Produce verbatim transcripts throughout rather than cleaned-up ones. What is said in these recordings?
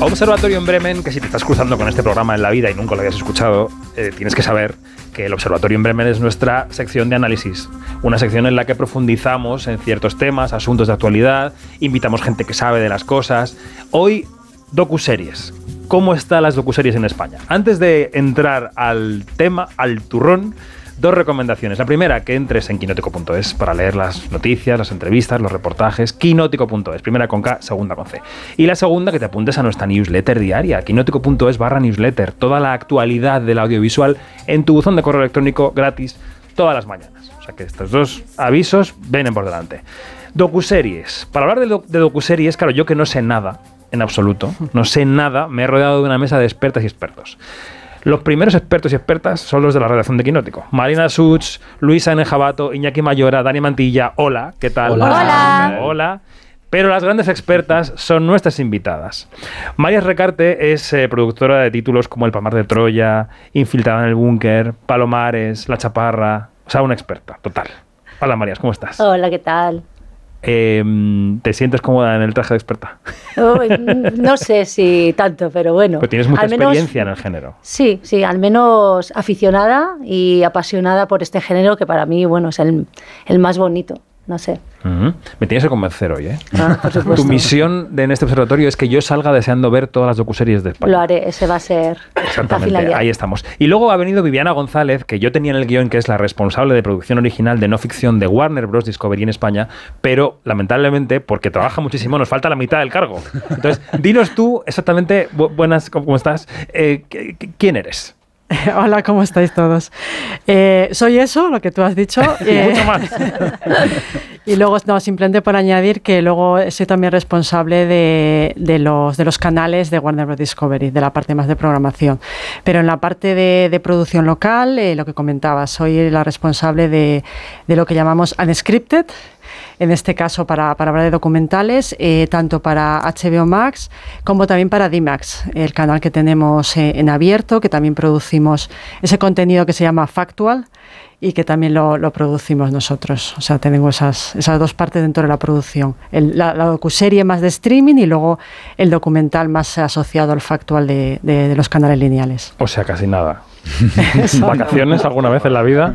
Observatorio en Bremen, que si te estás cruzando con este programa en la vida y nunca lo habías escuchado, eh, tienes que saber que el Observatorio en Bremen es nuestra sección de análisis, una sección en la que profundizamos en ciertos temas, asuntos de actualidad, invitamos gente que sabe de las cosas. Hoy, docuseries. ¿Cómo están las docuseries en España? Antes de entrar al tema, al turrón, dos recomendaciones. La primera, que entres en quinótico punto es para leer las noticias, las entrevistas, los reportajes. quinótico punto es, primera con K, segunda con C. Y la segunda, que te apuntes a nuestra newsletter diaria, quinótico punto es barra newsletter. Toda la actualidad del audiovisual en tu buzón de correo electrónico gratis todas las mañanas. O sea que estos dos avisos vienen por delante. Docuseries. Para hablar de, do- de docuseries, claro, yo que no sé nada, en absoluto, no sé nada, me he rodeado de una mesa de expertas y expertos. Los primeros expertos y expertas son los de la redacción de Quinótico. Marina Such, Luisa N. Jabato, Iñaki Mayora, Dani Mantilla. Hola, ¿qué tal? Hola. Hola. Hola. Pero las grandes expertas son nuestras invitadas. María Recarte es eh, productora de títulos como El Palmar de Troya, Infiltrada en el Búnker, Palomares, La Chaparra. O sea, una experta, total. Hola, Marías, ¿cómo estás? Hola, ¿qué tal? Eh, ¿Te sientes cómoda en el traje de experta? Uy, no sé si tanto, pero bueno. Pues tienes mucha al menos, experiencia en el género. Sí, sí, al menos aficionada y apasionada por este género que para mí, bueno, es el, el más bonito. No sé. Uh-huh. Me tienes que convencer hoy, ¿eh? Ah, por supuesto. Tu misión de, en este observatorio es que yo salga deseando ver todas las docuseries de España. Lo haré, ese va a ser la Exactamente, finalidad. ahí estamos. Y luego ha venido Viviana González, que yo tenía en el guión, que es la responsable de producción original de no ficción de Warner Bros. Discovery en España, pero lamentablemente, porque trabaja muchísimo, nos falta la mitad del cargo. Entonces, dinos tú exactamente, bu- buenas, ¿cómo estás? Eh, ¿Quién eres? Hola, ¿cómo estáis todos? Eh, soy eso, lo que tú has dicho. Y mucho más. Y luego, no, simplemente por añadir que luego soy también responsable de, de, los, de los canales de Warner Bros. Discovery, de la parte más de programación. Pero en la parte de, de producción local, eh, lo que comentaba, soy la responsable de, de lo que llamamos Unscripted, en este caso para, para hablar de documentales, eh, tanto para H B O Max como también para D Max, el canal que tenemos eh, en abierto, que también producimos ese contenido que se llama Factual y que también lo, lo producimos nosotros. O sea, tenemos esas, esas dos partes dentro de la producción. El, la, la docuserie más de streaming y luego el documental más asociado al Factual de, de, de los canales lineales. O sea, casi nada. ¿Vacaciones alguna vez en la vida?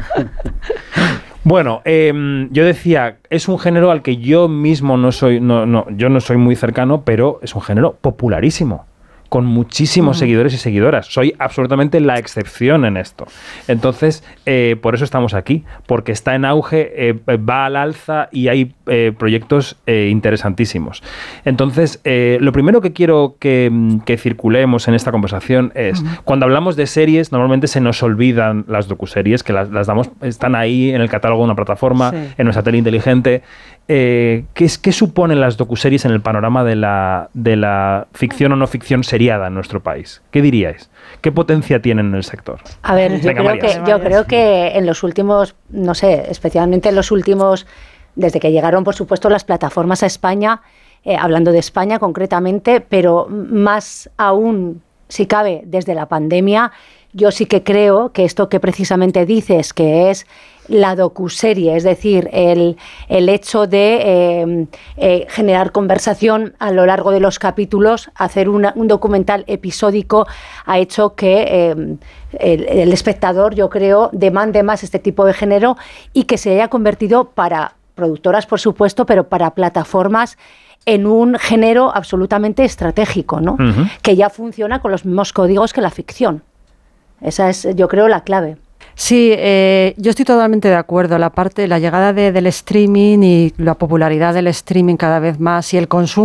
Bueno, eh, yo decía, es un género al que yo mismo no soy, no, no, yo no soy muy cercano, pero es un género popularísimo, con muchísimos uh-huh. seguidores y seguidoras. Soy absolutamente la excepción en esto. Entonces, eh, por eso estamos aquí, porque está en auge, eh, va al alza y hay eh, proyectos eh, interesantísimos. Entonces, eh, lo primero que quiero que, que circulemos en esta conversación es, uh-huh. cuando hablamos de series, normalmente se nos olvidan las docuseries, que las, las damos, están ahí en el catálogo de una plataforma, sí. en nuestra tele inteligente. Eh, ¿qué, ¿Qué suponen las docuseries en el panorama de la, de la ficción o no ficción seriada en nuestro país? ¿Qué diríais? ¿Qué potencia tienen en el sector? A ver, yo, Venga, creo, que, yo creo que en los últimos, no sé, especialmente en los últimos, desde que llegaron, por supuesto, las plataformas a España, eh, hablando de España concretamente, pero más aún, si cabe, desde la pandemia, yo sí que creo que esto que precisamente dices, que es la docuserie, es decir, el, el hecho de eh, eh, generar conversación a lo largo de los capítulos, hacer una, un documental episódico, ha hecho que eh, el, el espectador, yo creo, demande más este tipo de género y que se haya convertido para productoras, por supuesto, pero para plataformas en un género absolutamente estratégico, ¿no? Uh-huh. Que ya funciona con los mismos códigos que la ficción. Esa es, yo creo, la clave. Sí, eh, yo estoy totalmente de acuerdo. La parte, la llegada de, del streaming y la popularidad del streaming cada vez más y el consumo